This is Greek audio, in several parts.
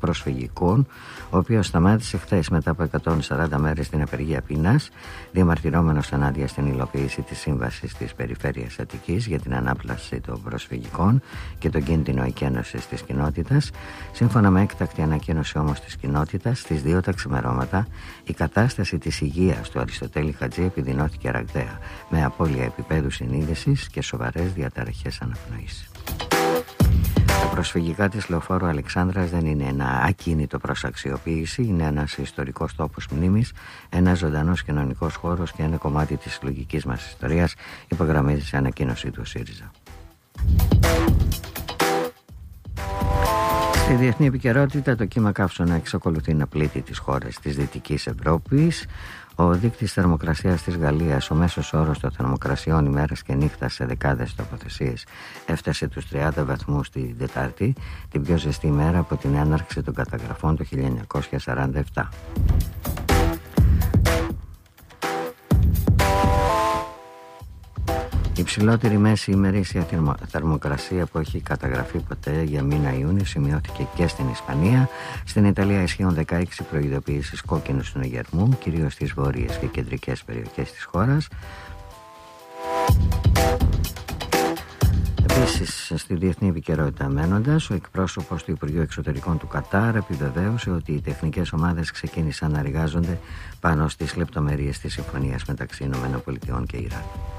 Προσφυγικών, ο οποίος σταμάτησε χθες μετά από 140 μέρες την απεργία πείνας, διαμαρτυρόμενος ενάντια στην υλοποίηση της Σύμβασης της Περιφέρειας Αττικής για την ανάπλαση των προσφυγικών και τον κίνδυνο εκένωσης της κοινότητας. Σύμφωνα με έκτακτη ανακοίνωση όμως της κοινότητας, στις 2 τα ξημερώματα η κατάσταση της υγείας του Αριστοτέλη Χατζή επιδεινώθηκε ραγδαία, με απώλεια επίπεδου συνείδησης και σοβαρές διαταραχές αναπνοής. Τα προσφυγικά της Λεωφόρου Αλεξάνδρας δεν είναι ένα ακίνητο προς αξιοποίηση, είναι ένας ιστορικός τόπος μνήμης, ένας ζωντανός κοινωνικός χώρος και ένα κομμάτι της συλλογικής μας ιστορίας, υπογραμμίζει σε ανακοίνωσή του ΣΥΡΙΖΑ. Στη διεθνή επικαιρότητα, το κύμα καύσωνα εξακολουθεί να πλήττει τις χώρες της Δυτικής Ευρώπης. Ο δείκτης θερμοκρασίας της Γαλλίας, ο μέσος όρος των θερμοκρασιών ημέρας και νύχτας σε δεκάδες τοποθεσίες, έφτασε τους 30 βαθμούς την Τετάρτη, την πιο ζεστή ημέρα από την έναρξη των καταγραφών το 1947. Η υψηλότερη μέση ημερήσια θερμοκρασία που έχει καταγραφεί ποτέ για μήνα Ιούνιο σημειώθηκε και στην Ισπανία. Στην Ιταλία ισχύουν 16 προειδοποιήσεις κόκκινου συναγερμού, κυρίως στις βόρειες και κεντρικές περιοχές της χώρας. Επίσης, στη διεθνή επικαιρότητα μένοντας, ο εκπρόσωπος του Υπουργείου Εξωτερικών του Κατάρ επιβεβαίωσε ότι οι τεχνικές ομάδες ξεκίνησαν να εργάζονται πάνω στις λεπτομέρειες της συμφωνίας μεταξύ ΗΠΑ και Ιράν.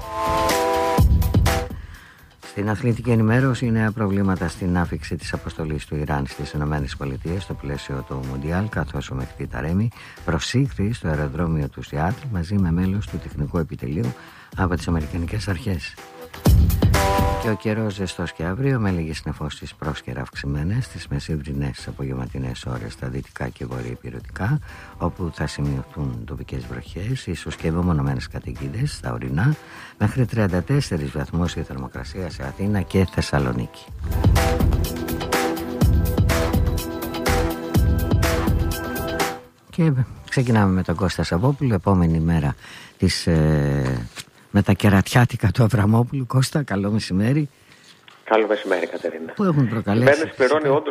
Στην αθλητική ενημέρωση, νέα προβλήματα στην άφιξη της αποστολής του Ιράν στις ΗΠΑ στο πλαίσιο του Μουντιάλ, καθώς ο Μεχτή Ταρέμι προσήχθη στο αεροδρόμιο του Σιάτλ μαζί με μέλος του τεχνικού επιτελείου από τις Αμερικανικές Αρχές. Και ο καιρός ζεστός και αύριο, με λίγες νεφώσεις πρόσκαιρα αυξημένες στις μεσημβρινές απογευματινές ώρες στα δυτικά και βορειουπηρωτικά, όπου θα σημειωθούν τοπικές βροχές, ίσως και μεμονωμένες καταιγίδες στα ορεινά, μέχρι 34 βαθμούς η θερμοκρασία σε Αθήνα και Θεσσαλονίκη. Και ξεκινάμε με τον Κώστα Σαββόπουλο, επόμενη μέρα της... με τα κερατιάτικα του Αβραμόπουλου. Κώστα, καλό μεσημέρι. Καλό μεσημέρι, Κατερίνα. Που έχουν προκαλέσει. Η κυβέρνηση πληρώνει όντως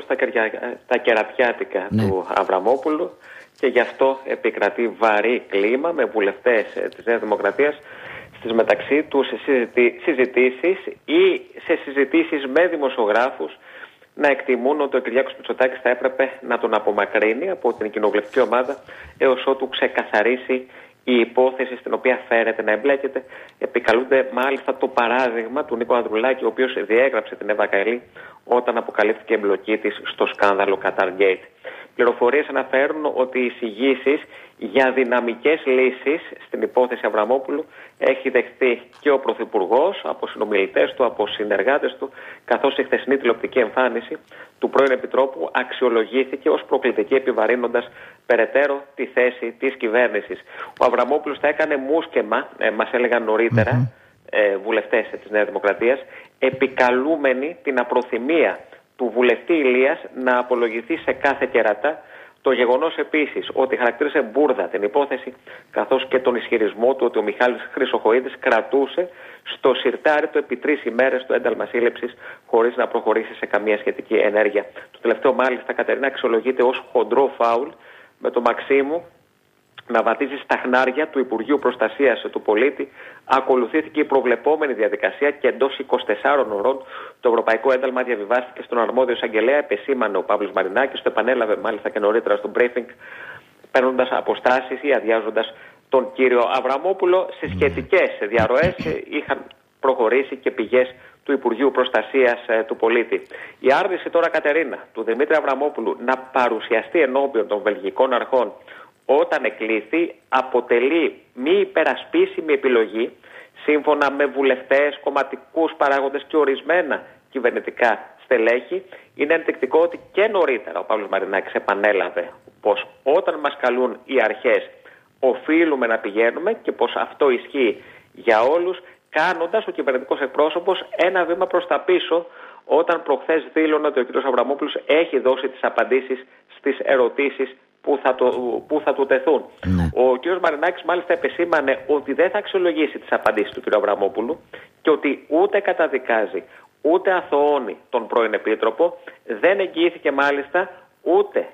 τα κερατιάτικα του Αβραμόπουλου και γι' αυτό επικρατεί βαρύ κλίμα με βουλευτές της Νέας Δημοκρατίας στις μεταξύ τους συζητήσεις ή σε συζητήσεις με δημοσιογράφους να εκτιμούν ότι ο Κυριάκος Μητσοτάκης θα έπρεπε να τον απομακρύνει από την κοινοβουλευτική ομάδα έως ότου ξεκαθαρίσει η υπόθεση στην οποία φέρεται να εμπλέκεται. Επικαλούνται μάλιστα το παράδειγμα του Νίκο Ανδρουλάκη, ο οποίος διέγραψε την Εύα Καηλή όταν αποκαλύφθηκε η εμπλοκή της στο σκάνδαλο Qatargate. Πληροφορίες αναφέρουν ότι οι εισηγήσεις για δυναμικές λύσεις στην υπόθεση Αβραμόπουλου έχει δεχτεί και ο Πρωθυπουργός από συνομιλητές του, από συνεργάτες του, καθώς η χθεσινή τηλεοπτική εμφάνιση του πρώην Επιτρόπου αξιολογήθηκε ως προκλητική, επιβαρύνοντας περαιτέρω τη θέση της κυβέρνησης. Ο Αβραμόπουλος θα έκανε μουσκεμα, μας έλεγαν νωρίτερα βουλευτές της Νέας Δημοκρατίας, επικαλούμενοι την απροθυμία του βουλευτή Ηλίας να απολογηθεί σε κάθε κερατά. Το γεγονός επίσης ότι χαρακτήρισε μπουρδα την υπόθεση, καθώς και τον ισχυρισμό του ότι ο Μιχάλης Χρυσοχοΐδης κρατούσε στο σιρτάρι του επί 3 ημέρες το ένταλμα σύλληψης χωρίς να προχωρήσει σε καμία σχετική ενέργεια. Το τελευταίο μάλιστα, Κατερίνα, αξιολογείται ως χοντρό φάουλ, με το Μαξίμου να βατίζει στα χνάρια του Υπουργείου Προστασίας του Πολίτη. Ακολουθήθηκε η προβλεπόμενη διαδικασία και εντός 24 ωρών το ευρωπαϊκό ένταλμα διαβιβάστηκε στον αρμόδιο εισαγγελέα, επεσήμανε ο Παύλος Μαρινάκης, το επανέλαβε μάλιστα και νωρίτερα στο briefing, παίρνοντας αποστάσεις ή αδειάζοντας τον κύριο Αβραμόπουλο. Σε σχετικές διαρροές είχαν προχωρήσει και πηγές του Υπουργείου Προστασίας του Πολίτη. Η άρνηση τώρα, Κατερίνα, του Δημήτρη Αβραμόπουλου να παρουσιαστεί ενώπιον των βελγικών αρχών όταν εκλήθη αποτελεί μη υπερασπίσιμη επιλογή, σύμφωνα με βουλευτές, κομματικούς παράγοντες και ορισμένα κυβερνητικά στελέχη. Είναι ενδεικτικό ότι και νωρίτερα ο Παύλος Μαρινάκης επανέλαβε πως όταν μας καλούν οι αρχές οφείλουμε να πηγαίνουμε και πως αυτό ισχύει για όλους, κάνοντας ο κυβερνητικός εκπρόσωπος ένα βήμα προς τα πίσω όταν προχθές δήλωνε ότι ο κ. Αβραμόπουλος έχει δώσει τις απαντήσεις στις ερωτήσεις που θα του τεθούν. Ναι. Ο κ. Μαρινάκης μάλιστα επεσήμανε ότι δεν θα αξιολογήσει τις απαντήσεις του κ. Αβραμόπουλου και ότι ούτε καταδικάζει ούτε αθωώνει τον πρώην Επίτροπο. Δεν εγγυήθηκε μάλιστα ούτε